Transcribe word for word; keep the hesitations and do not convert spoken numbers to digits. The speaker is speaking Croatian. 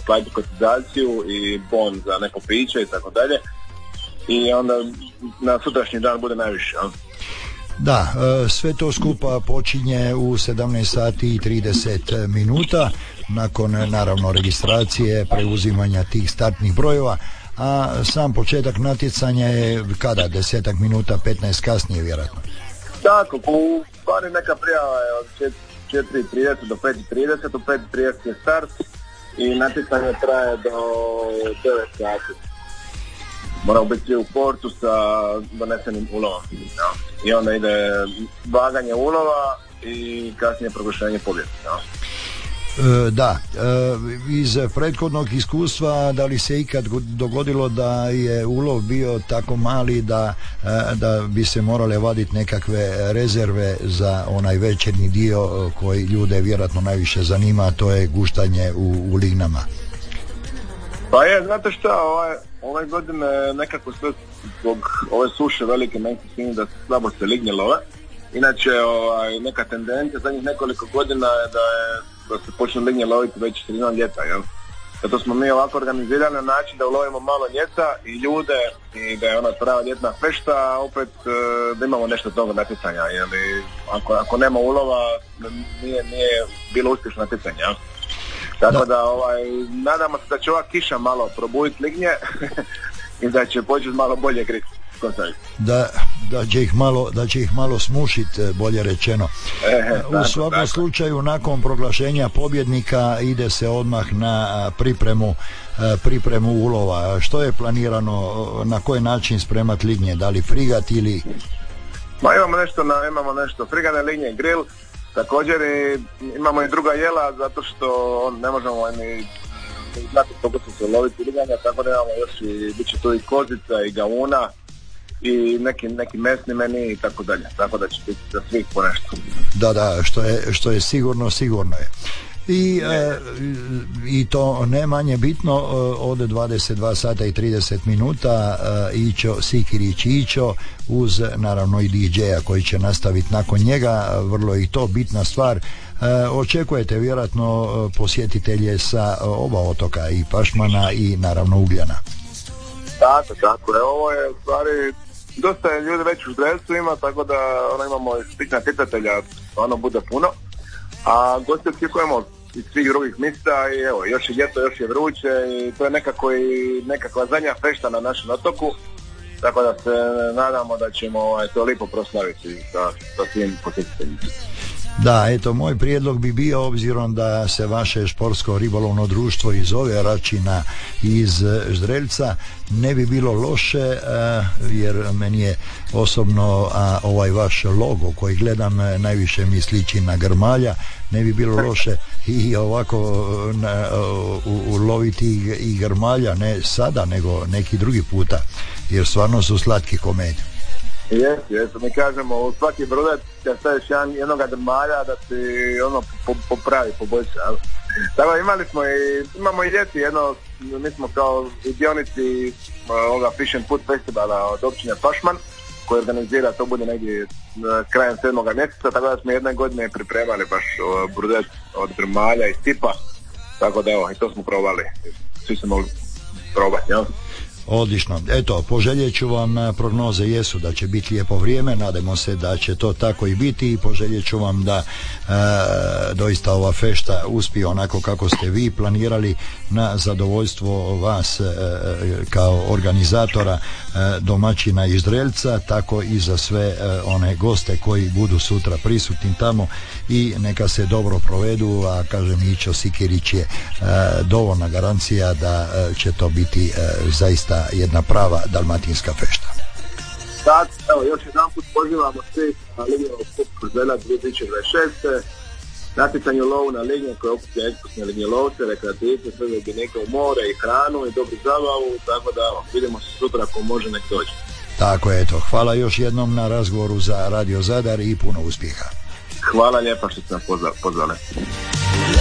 platiti kotizaciju i bon za neko piće i tako dalje. I onda na sutrašnji dan bude najviše. Ja? Da, sve to skupa počinje u sedamnaest sati i trideset minuta nakon naravno registracije, preuzimanja tih startnih brojeva, a sam početak natjecanja je kada? Desetak minuta, petnaest kasnije vjerojatno. Tako, u stvari neka prijava je od četiri i trideset do pet i trideset, u pet i trideset je start i natjecanje traje do devet sati. Moramo biti u portu sa donesenim ulovom. Ja. I onda ide vaganje ulova i kasnije proglašenje pobjede. Ja. E, da, e, iz prethodnog iskustva da li se ikad dogodilo da je ulov bio tako mali da, e, da bi se morale vaditi nekakve rezerve za onaj večernji dio koji ljude vjerojatno najviše zanima, a to je guštanje u, u lignama? Pa je, znate šta, ovaj, ove godine nekako sve zbog ove suše velike meni se čini da slabo se lignje love. Inače, ovaj, neka tendencija zadnjih nekoliko godina je da, je, da se počne lignje loviti već sredinom ljeta, jel? Zato smo mi ovako organizirali na način da ulovimo malo ljeta i ljude i da je ona prava ljetna fešta, a opet da imamo nešto toga natjecanja, jel? Ako, ako nema ulova, nije, nije bilo uspješno natjecanje, jel? Tako da, da ovaj, nadamo se da će ova kiša malo probuditi lignje i da će početi malo bolje griti. Da, da će ih malo, da će ih malo smušiti, bolje rečeno. E, u tako, svakom tako. slučaju nakon proglašenja pobjednika ide se odmah na pripremu pripremu ulova. Što je planirano, na koji način spremati lignje, da li frigat ili... Ma imamo nešto, na, imamo nešto frigane lignje, grill. Također i, imamo i druga jela zato što ne možemo ni znati koliko su se loviti liganja, tako da imamo još i bit će tu i kozica i gauna i neki, neki mesni meni i tako dalje, tako da će biti za svih po nešto. Da, da, što je, što je sigurno, sigurno je. I, e, i to ne manje bitno, od dvadeset dva sata i trideset minuta e, Ićo Sikirić Ićo uz naravno i di džeja koji će nastaviti nakon njega, vrlo je i to bitna stvar. E, očekujete vjerojatno posjetitelje sa oba otoka, i Pašmana i naravno Ugljana. Tako, tako je, ovo je u stvari dosta je ljudi već u Ždrelcu ima, tako da ono, imamo svih natjecatelja, ono bude puno, a gosti očekujemo iz svih drugih mjesta i evo, još je ljeto, još je vruće i to je nekako i nekakva zadnja fešta na našem otoku, tako da se nadamo da ćemo ovaj, to lipo proslaviti sa, sa svim posjetiteljima. Da, eto, moj prijedlog bi bio, obzirom da se vaše športsko ribolovno društvo iz ove Račina iz Ždreljca, ne bi bilo loše, jer meni je osobno a, ovaj vaš logo koji gledam najviše mi sliči na grmalja, ne bi bilo loše i ovako na, u, uloviti i grmalja, ne sada nego neki drugi puta, jer stvarno su slatki ko med. Jes, jes, mi kažemo u svaki brodat kad staviš jedan, jednoga drmalja da ti ono popravi, poboljša. Tako imali smo i, imamo i ljeti jedno, mi smo kao dionici ovoga Fish and Food festivala od općine Pašman koji organizira, to bude negdje krajem sedmoga mjeseca, tako da smo jedne godine pripremali baš brodat od drmalja i stipa, tako da evo, i to smo probali, svi smo mogli probati, jel? Odlično. Eto, poželjet ću vam, prognoze jesu da će biti lijepo vrijeme, nadamo se da će to tako i biti i poželjet ću vam da e, doista ova fešta uspije onako kako ste vi planirali, na zadovoljstvo vas e, kao organizatora, e, domaćina iz Ždreljca, tako i za sve e, one goste koji budu sutra prisutni tamo i neka se dobro provedu, a kažem Ićo Sikirić je e, dovoljna garancija da e, će to biti e, zaista jedna prava dalmatinska fešta. Sad, evo, još jedan put pozivamo svi na Lignje Kup Ždreljac dvije tisuće dvadeset šeste. Natjecanje lovu na lignje koje okuplja ekspresne lignjelovce, rekreativce, sve zajedinike u more i hranu i dobru zabavu, tako da vidimo se sutra ako može nek dođe. Tako je, eto. Hvala još jednom na razgovoru za Radio Zadar i puno uspjeha. Hvala lijepa što ste nam pozvali.